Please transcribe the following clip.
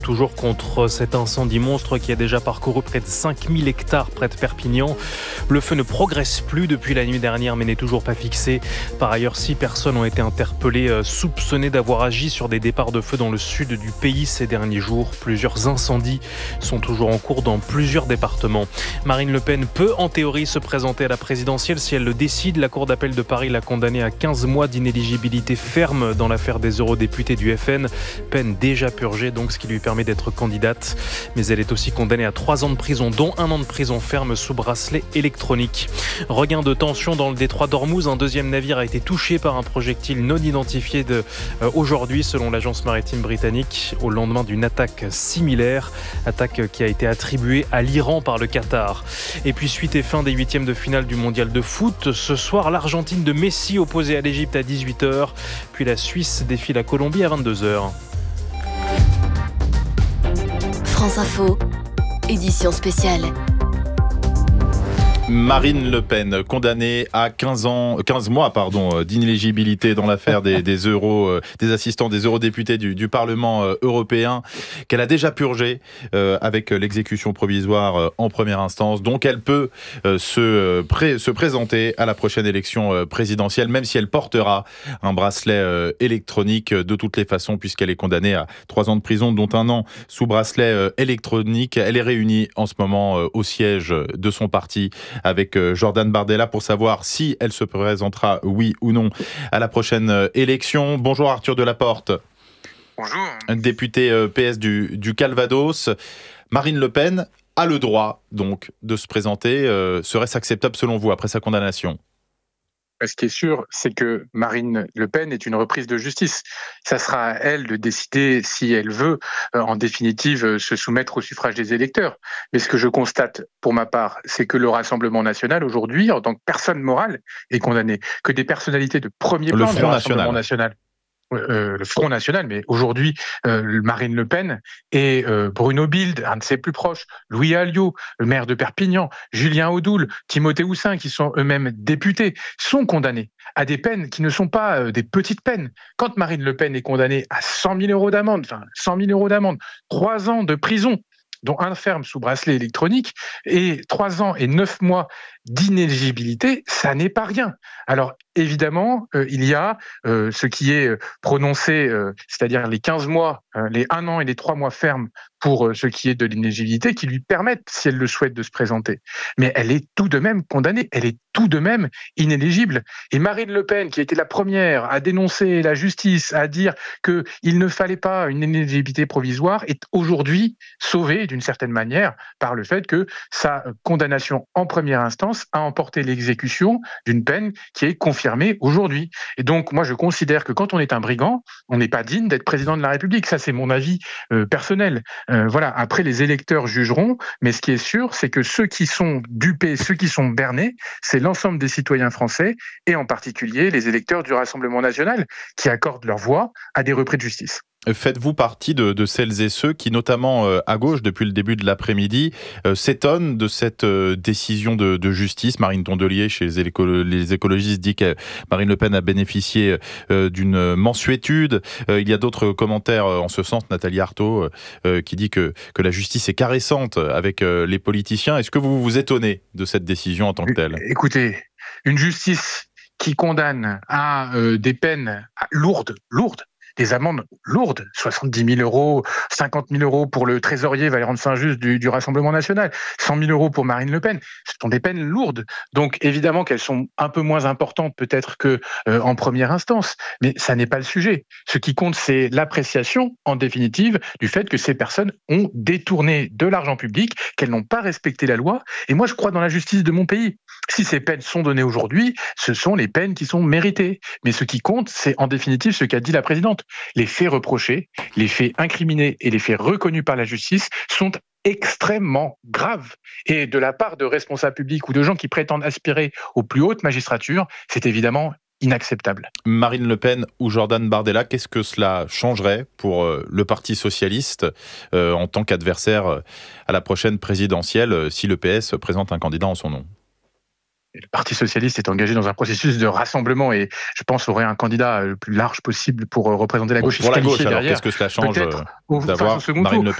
Toujours contre cet incendie monstre qui a déjà parcouru près de 5000 hectares près de Perpignan. Le feu ne progresse plus depuis la nuit dernière mais n'est toujours pas fixé. Par ailleurs, 6 personnes ont été interpellées, soupçonnées d'avoir agi sur des départs de feu dans le sud du pays ces derniers jours. Plusieurs incendies sont toujours en cours dans plusieurs départements. Marine Le Pen peut en théorie se présenter à la présidentielle si elle le décide. La Cour d'appel de Paris l'a condamnée à 15 mois d'inéligibilité ferme dans l'affaire des eurodéputés du FN. Peine déjà purgée donc, ce qui lui permet d'être candidate, mais elle est aussi condamnée à 3 ans de prison, dont 1 an de prison ferme sous bracelet électronique. Regain de tension dans le détroit d'Ormuz, un deuxième navire a été touché par un projectile non identifié aujourd'hui, selon l'agence maritime britannique, au lendemain d'une attaque similaire, attaque qui a été attribuée à l'Iran par le Qatar. Et puis suite et fin des huitièmes de finale du mondial de foot, ce soir l'Argentine de Messi opposée à l'Égypte à 18h, puis la Suisse défie la Colombie à 22h. France Info, édition spéciale. Marine Le Pen, condamnée à 15 mois d'inéligibilité dans l'affaire des assistants des eurodéputés du Parlement européen, qu'elle a déjà purgé avec l'exécution provisoire en première instance. Donc elle peut se présenter à la prochaine élection présidentielle, même si elle portera un bracelet électronique de toutes les façons, puisqu'elle est condamnée à 3 ans de prison, dont 1 an sous bracelet électronique. Elle est réunie en ce moment au siège de son parti avec Jordan Bardella pour savoir si elle se présentera, oui ou non, à la prochaine élection. Bonjour Arthur Delaporte. Bonjour. Député PS du Calvados. Marine Le Pen a le droit donc de se présenter. Serait-ce acceptable selon vous après sa condamnation ? Ce qui est sûr, c'est que Marine Le Pen est une reprise de justice. Ça sera à elle de décider si elle veut, en définitive, se soumettre au suffrage des électeurs. Mais ce que je constate, pour ma part, c'est que le Rassemblement national, aujourd'hui, en tant que personne morale, est condamné. Que des personnalités de premier plan du Rassemblement national. Le Front National, mais aujourd'hui, Marine Le Pen et Bruno Bilde, un de ses plus proches, Louis Alliot, le maire de Perpignan, Julien Audoul, Timothée Houssin, qui sont eux-mêmes députés, sont condamnés à des peines qui ne sont pas des petites peines. Quand Marine Le Pen est condamnée à 100 000 euros d'amende, 3 ans de prison, dont 1 ferme sous bracelet électronique, et 3 ans et 9 mois d'inéligibilité, ça n'est pas rien. Alors, évidemment, il y a ce qui est prononcé, c'est-à-dire les 15 mois, les 1 an et les 3 mois fermes pour ce qui est de l'inéligibilité, qui lui permettent, si elle le souhaite, de se présenter. Mais elle est tout de même condamnée, elle est tout de même inéligible. Et Marine Le Pen, qui a été la première à dénoncer la justice, à dire qu'il ne fallait pas une inéligibilité provisoire, est aujourd'hui sauvée, d'une certaine manière, par le fait que sa condamnation en première instance a emporté l'exécution d'une peine qui est confirmée aujourd'hui. Et donc, moi, je considère que quand on est un brigand, on n'est pas digne d'être président de la République. Ça, c'est mon avis personnel. Voilà. Après, les électeurs jugeront, mais ce qui est sûr, c'est que ceux qui sont dupés, ceux qui sont bernés, c'est l'ensemble des citoyens français, et en particulier les électeurs du Rassemblement national, qui accordent leur voix à des repris de justice. Faites-vous partie de celles et ceux qui, notamment à gauche, depuis le début de l'après-midi, s'étonnent de cette décision de justice ? Marine Tondelier, chez les écologistes, dit que Marine Le Pen a bénéficié d'une mansuétude. Il y a d'autres commentaires en ce sens. Nathalie Arthaud, qui dit que la justice est caressante avec les politiciens. Est-ce que vous vous étonnez de cette décision en tant que telle ? Écoutez, une justice qui condamne à des peines lourdes, des amendes lourdes, 70 000 euros, 50 000 euros pour le trésorier Valéran de Saint-Just du Rassemblement national, 100 000 euros pour Marine Le Pen. Ce sont des peines lourdes. Donc évidemment qu'elles sont un peu moins importantes peut-être qu'en première instance, mais ça n'est pas le sujet. Ce qui compte, c'est l'appréciation, en définitive, du fait que ces personnes ont détourné de l'argent public, qu'elles n'ont pas respecté la loi. Et moi, je crois dans la justice de mon pays. Si ces peines sont données aujourd'hui, ce sont les peines qui sont méritées. Mais ce qui compte, c'est en définitive ce qu'a dit la présidente. Les faits reprochés, les faits incriminés et les faits reconnus par la justice sont extrêmement graves. Et de la part de responsables publics ou de gens qui prétendent aspirer aux plus hautes magistratures, c'est évidemment inacceptable. Marine Le Pen ou Jordan Bardella, qu'est-ce que cela changerait pour le Parti socialiste en tant qu'adversaire à la prochaine présidentielle si le PS présente un candidat en son nom ? le Parti socialiste est engagé dans un processus de rassemblement et je pense aurait un candidat le plus large possible pour représenter la gauche. Pour la gauche, alors derrière. qu'est-ce que cela change Peut-être d'avoir face au second Marine tour. Le Pen